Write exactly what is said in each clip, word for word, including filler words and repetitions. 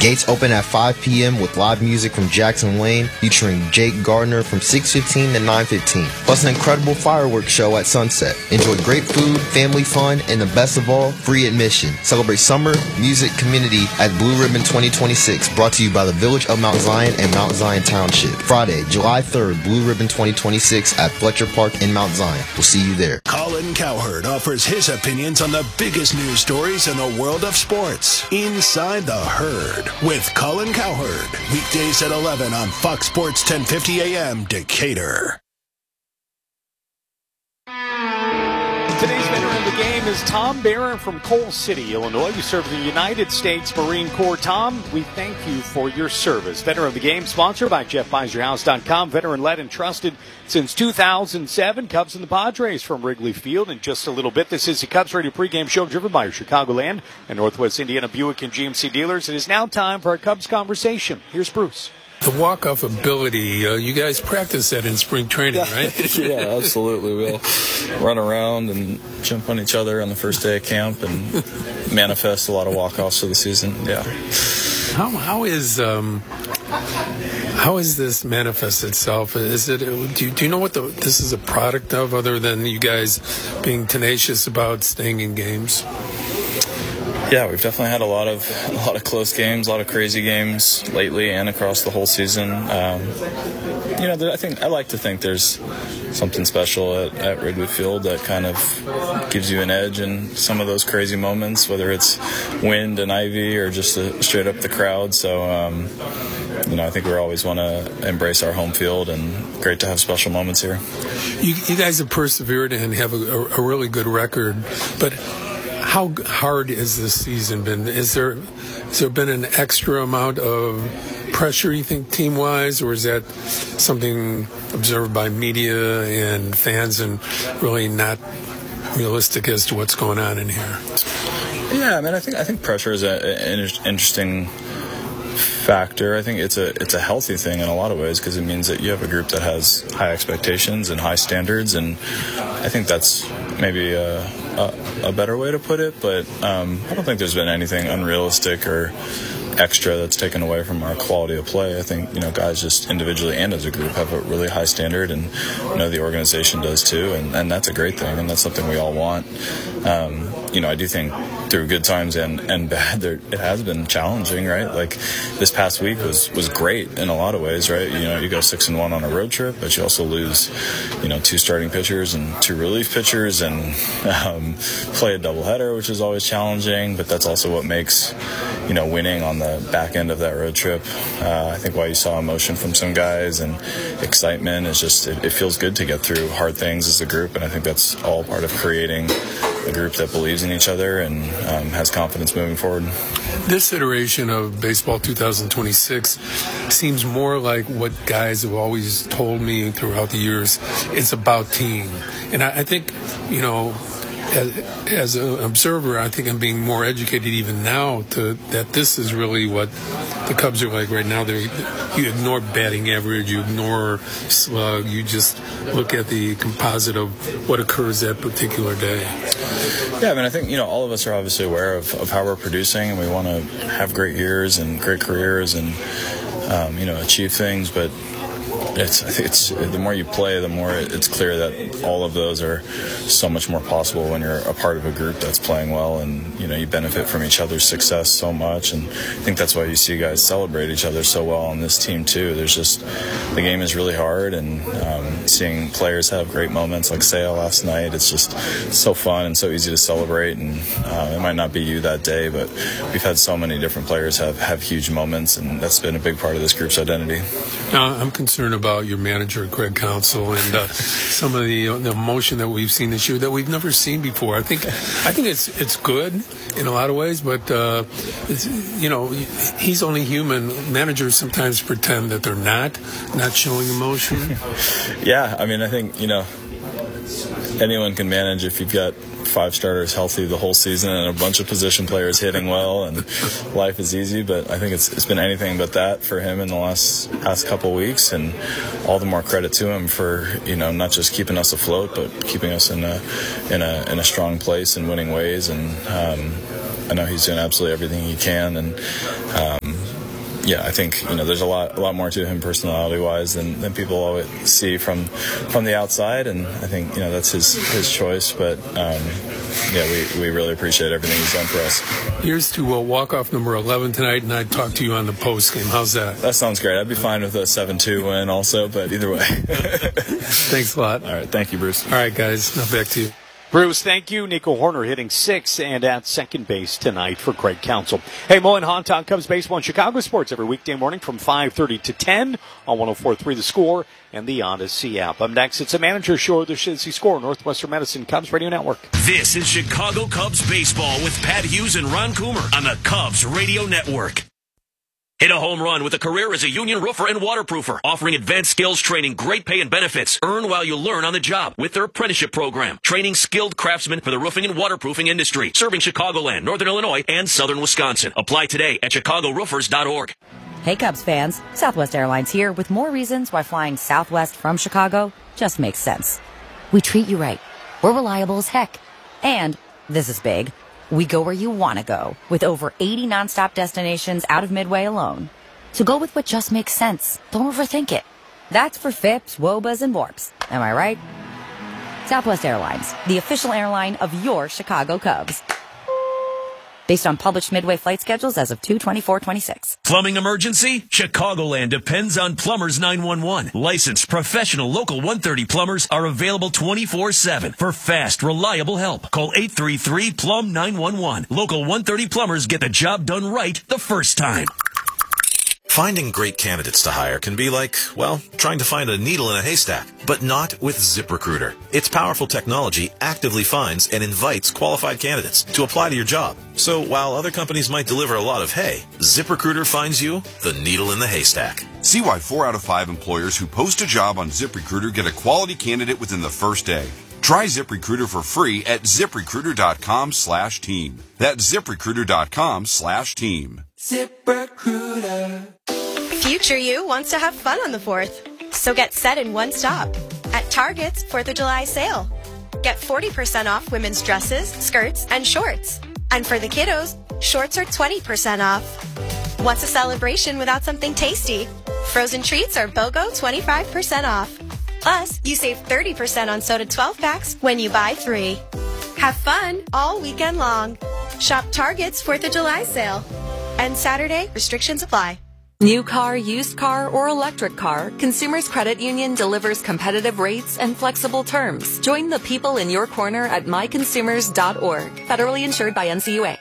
Gates open at five p.m. with live music from Jackson Lane featuring Jake Gardner from six fifteen to nine fifteen. Plus an incredible fireworks show at sunset. Enjoy great food, family fun, and the best of all, free admission. Celebrate summer, music, community at Blue Ribbon twenty twenty-six, brought to you by the Village of Mount Zion and Mount Zion Township. Friday, July third, Blue Ribbon twenty twenty-six at Fletcher Park in Mount Zion. We'll see you there. Colin Cowherd offers his opinions on the biggest news stories in the world of sports. Inside the Herd with Colin Cowherd. Weekdays at eleven on Fox Sports ten fifty A M Decatur. Today's veteran of the game is Tom Barron from Coal City, Illinois. You serve the United States Marine Corps. Tom, we thank you for your service. Veteran of the game, sponsored by Jeff Buys Your House dot com. Veteran-led and trusted since two thousand seven. Cubs and the Padres from Wrigley Field. In just a little bit, this is the Cubs Radio pregame show driven by your Chicagoland and Northwest Indiana Buick and G M C dealers. It is now time for our Cubs conversation. Here's Bruce. The walk-off ability, uh, you guys practice that in spring training, right? Yeah, absolutely. We'll run around and jump on each other on the first day of camp and manifest a lot of walk-offs for the season. Yeah. How how is um how is this manifest itself? Is it do you, do you know what the, this is a product of, other than you guys being tenacious about staying in games? Yeah, we've definitely had a lot of a lot of close games, a lot of crazy games lately, and across the whole season. Um, you know, I think I like to think there's something special at, at Wrigley Field that kind of gives you an edge in some of those crazy moments, whether it's wind and ivy or just a, straight up the crowd. So, um, you know, I think we always want to embrace our home field, and great to have special moments here. You, you guys have persevered and have a, a really good record, but how hard has this season been? Is there has there been an extra amount of pressure, you think, team-wise, or is that something observed by media and fans and really not realistic as to what's going on in here? Yeah, I mean, I think I think pressure is an interesting factor. I think it's a it's a healthy thing in a lot of ways, because it means that you have a group that has high expectations and high standards, and I think that's maybe a, a, a better way to put it. But um, I don't think there's been anything unrealistic or extra that's taken away from our quality of play. I think, you know, guys just individually and as a group have a really high standard, and you know the organization does too, and, and that's a great thing, and that's something we all want. Um, you know, I do think through good times and, and bad, there, it has been challenging, right? Like this past week was, was great in a lot of ways, right? You know, you go six and one on a road trip, but you also lose, you know, two starting pitchers and two relief pitchers, and um, play a doubleheader, which is always challenging. But that's also what makes, you know, winning on the back end of that road trip. Uh, I think why you saw emotion from some guys and excitement is just it, it feels good to get through hard things as a group, and I think that's all part of creating a group that believes in each other and um, has confidence moving forward. This iteration of Baseball two thousand twenty-six seems more like what guys have always told me throughout the years. It's about team. And I, I think, you know, as, as an observer, I think I'm being more educated even now to that this is really what the Cubs are like right now. They you ignore batting average, you ignore slug, you just look at the composite of what occurs that particular day. Yeah, I mean, I think, you know, all of us are obviously aware of, of how we're producing, and we want to have great years and great careers and, um, you know, achieve things, but It's, I think it's the more you play, the more it's clear that all of those are so much more possible when you're a part of a group that's playing well, and you know you benefit from each other's success so much. And I think that's why you see guys celebrate each other so well on this team too. There's just the game is really hard, and um, seeing players have great moments like Sale last night, it's just so fun and so easy to celebrate. And uh, it might not be you that day, but we've had so many different players have have huge moments, and that's been a big part of this group's identity. Now, I'm concerned about your manager, Craig Counsell, and uh, some of the, uh, the emotion that we've seen this year that we've never seen before. I think, I think it's it's good in a lot of ways, but uh, it's, you know, he's only human. Managers sometimes pretend that they're not, not showing emotion. Yeah, I mean, I think you know, anyone can manage if you've got five starters healthy the whole season and a bunch of position players hitting well, and life is easy. But I think it's it's been anything but that for him in the last past couple weeks, and all the more credit to him for you know not just keeping us afloat, but keeping us in a in a in a strong place and winning ways. And um, I know he's doing absolutely everything he can, and um, yeah, I think you know there's a lot a lot more to him personality wise than, than people always see from from the outside, and I think you know that's his his choice. But um, yeah, we, we really appreciate everything he's done for us. Here's to uh, walk off number eleven tonight, and I'd talk to you on the post game. How's that? That sounds great. I'd be fine with a seven two win also, but either way. Thanks a lot. All right, thank you, Bruce. All right, guys, now back to you. Bruce, thank you. Nico Horner hitting six and at second base tonight for Craig Counsell. Hey, Mo and Hahn talk Cubs baseball in Chicago sports every weekday morning from five thirty to ten on one oh four point three The Score and the Odyssey app. Up next, it's a manager show of the Shinsey Score, Northwestern Medicine Cubs Radio Network. This is Chicago Cubs baseball with Pat Hughes and Ron Coomer on the Cubs Radio Network. Hit a home run with a career as a union roofer and waterproofer, offering advanced skills training, great pay and benefits. Earn while you learn on the job with their apprenticeship program, training skilled craftsmen for the roofing and waterproofing industry, serving Chicagoland, Northern Illinois, and Southern Wisconsin. Apply today at chicago roofers dot org. Hey Cubs fans, Southwest Airlines here with more reasons why flying Southwest from Chicago just makes sense. We treat you right. We're reliable as heck. And, this is big, we go where you want to go, with over eighty nonstop destinations out of Midway alone. So go with what just makes sense. Don't overthink it. That's for F I Ps, W O B As, and WARPs. Am I right? Southwest Airlines, the official airline of your Chicago Cubs. Based on published Midway flight schedules as of two twenty-four twenty-six. Plumbing emergency? Chicagoland depends on Plumbers nine one one. Licensed professional local one thirty plumbers are available twenty-four seven for fast, reliable help. Call eight three three, P L U M nine one one. Local one thirty plumbers get the job done right the first time. Finding great candidates to hire can be like, well, trying to find a needle in a haystack, but not with ZipRecruiter. Its powerful technology actively finds and invites qualified candidates to apply to your job. So while other companies might deliver a lot of hay, ZipRecruiter finds you the needle in the haystack. See why four out of five employers who post a job on ZipRecruiter get a quality candidate within the first day. Try ZipRecruiter for free at ZipRecruiter.com slash team. That's ZipRecruiter.com slash team. ZipRecruiter. Future you wants to have fun on the fourth. So get set in one stop. At Target's fourth of July sale. Get forty percent off women's dresses, skirts, and shorts. And for the kiddos, shorts are twenty percent off. What's a celebration without something tasty? Frozen treats are BOGO twenty-five percent off. Plus, you save thirty percent on soda twelve packs when you buy three. Have fun all weekend long. Shop Target's fourth of July sale. And Saturday, restrictions apply. New car, used car, or electric car, Consumers Credit Union delivers competitive rates and flexible terms. Join the people in your corner at my consumers dot org. Federally insured by N C U A.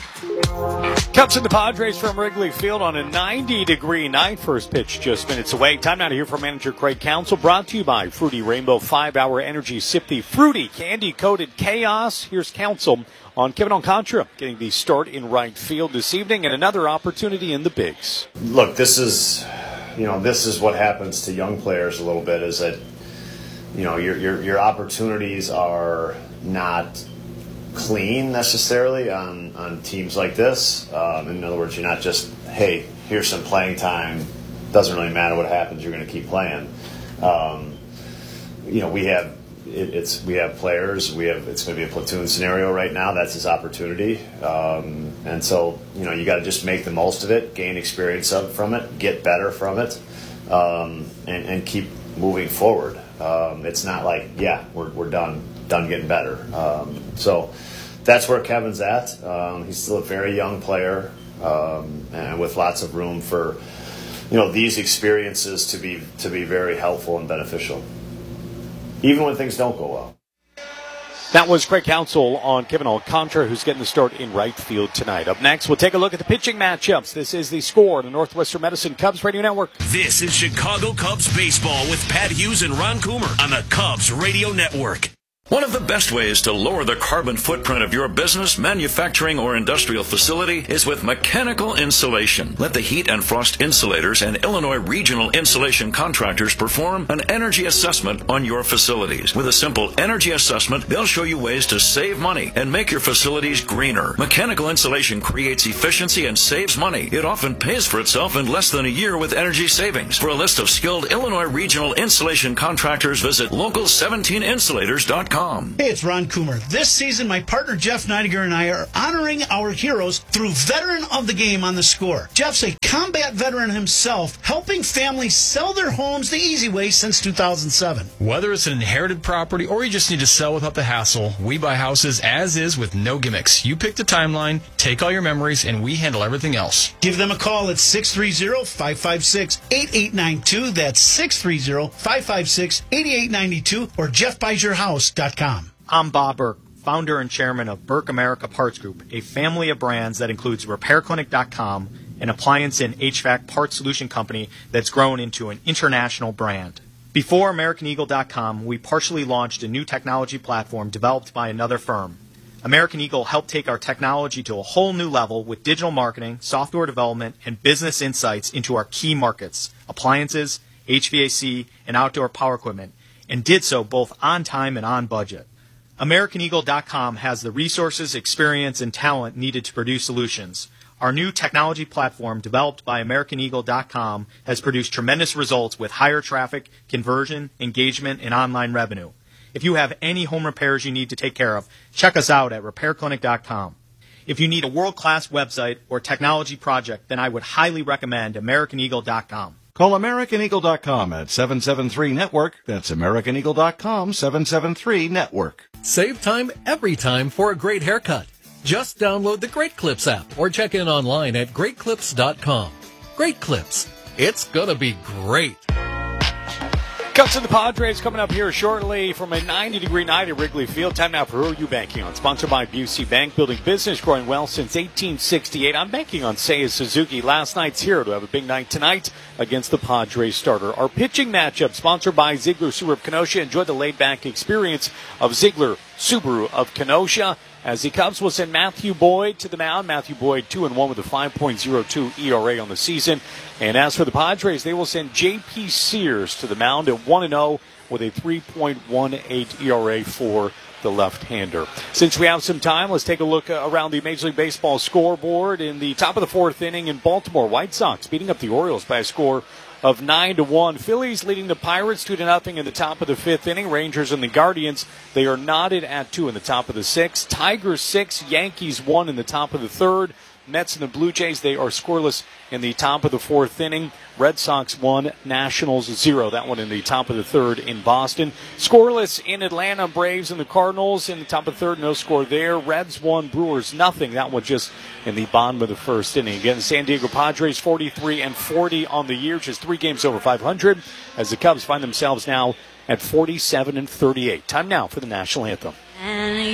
Cubs and the Padres from Wrigley Field on a ninety degree night. First pitch just minutes away. Time now to hear from manager Craig Counsell. Brought to you by Fruity Rainbow five hour Energy. Sip the fruity, candy-coated chaos. Here's Counsell on Kevin Alcantara getting the start in right field this evening and another opportunity in the bigs. Look, this is, you know, this is what happens to young players a little bit is that, you know, your your, your opportunities are not clean necessarily on, on teams like this. Um, in other words, you're not just, hey, here's some playing time. Doesn't really matter what happens. You're going to keep playing. Um, you know, we have it, it's we have players. We have it's going to be a platoon scenario right now. That's his opportunity, um, and so you know you got to just make the most of it, gain experience of from it, get better from it, um, and, and keep moving forward. Um, it's not like yeah, we're we're done. done getting better. Um, so that's where Kevin's at. Um, he's still a very young player um, and with lots of room for, you know, these experiences to be to be very helpful and beneficial, even when things don't go well. That was Craig Counsell on Kevin Alcantara, who's getting the start in right field tonight. Up next, we'll take a look at the pitching matchups. This is the Score on the Northwestern Medicine Cubs Radio Network. This is Chicago Cubs baseball with Pat Hughes and Ron Coomer on the Cubs Radio Network. One of the best ways to lower the carbon footprint of your business, manufacturing, or industrial facility is with mechanical insulation. Let the Heat and Frost Insulators and Illinois Regional Insulation Contractors perform an energy assessment on your facilities. With a simple energy assessment, they'll show you ways to save money and make your facilities greener. Mechanical insulation creates efficiency and saves money. It often pays for itself in less than a year with energy savings. For a list of skilled Illinois Regional Insulation Contractors, visit local seventeen insulators dot com. com. Hey, it's Ron Coomer. This season, my partner Jeff Neidiger and I are honoring our heroes through Veteran of the Game on The Score. Jeff's a combat veteran himself, helping families sell their homes the easy way since two thousand seven. Whether it's an inherited property or you just need to sell without the hassle, we buy houses as is with no gimmicks. You pick the timeline, take all your memories, and we handle everything else. Give them a call at six three zero, five five six, eight eight nine two. That's six three zero, five five six, eight eight nine two or jeff buys your house dot com. I'm Bob Burke, founder and chairman of Burke America Parts Group, a family of brands that includes repair clinic dot com, an appliance and H V A C parts solution company that's grown into an international brand. Before American Eagle dot com, we partially launched a new technology platform developed by another firm. American Eagle helped take our technology to a whole new level with digital marketing, software development, and business insights into our key markets, appliances, H V A C, and outdoor power equipment, and did so both on time and on budget. American Eagle dot com has the resources, experience, and talent needed to produce solutions. Our new technology platform, developed by American Eagle dot com, has produced tremendous results with higher traffic, conversion, engagement, and online revenue. If you have any home repairs you need to take care of, check us out at repair clinic dot com. If you need a world-class website or technology project, then I would highly recommend American Eagle dot com. Call American Eagle dot com at seven seven three network. That's American Eagle dot com, seven seven three network. Save time every time for a great haircut. Just download the Great Clips app or check in online at great clips dot com. Great Clips. It's gonna be great. Cubs and the Padres coming up here shortly from a ninety-degree night at Wrigley Field. Time now for Who Are You Banking On? Sponsored by Busey Bank, building business, growing well since eighteen sixty-eight. I'm banking on Seiya Suzuki. Last night's hero to have a big night tonight against the Padres starter. Our pitching matchup sponsored by Ziegler Subaru of Kenosha. Enjoy the laid-back experience of Ziegler Subaru of Kenosha. As the Cubs will send Matthew Boyd to the mound. Matthew Boyd two and one with a five point oh two E R A on the season. And as for the Padres, they will send J P Sears to the mound at one and oh with a three point one eight E R A for the left-hander. Since we have some time, let's take a look around the Major League Baseball scoreboard. In the top of the fourth inning in Baltimore, White Sox beating up the Orioles by a score of nine to one. Phillies leading the Pirates two to nothing in the top of the fifth inning. Rangers and the Guardians, they are knotted at two in the top of the sixth. Tigers six, Yankees one in the top of the third. Mets and the Blue Jays, they are scoreless in the top of the fourth inning. Red Sox one, Nationals zero. That one in the top of the third in Boston. Scoreless in Atlanta, Braves and the Cardinals in the top of the third. No score there. Reds one, Brewers nothing. That one just in the bottom of the first inning. Again, the San Diego Padres forty-three and forty on the year, just three games over five hundred, as the Cubs find themselves now at forty-seven and thirty-eight. Time now for the national anthem.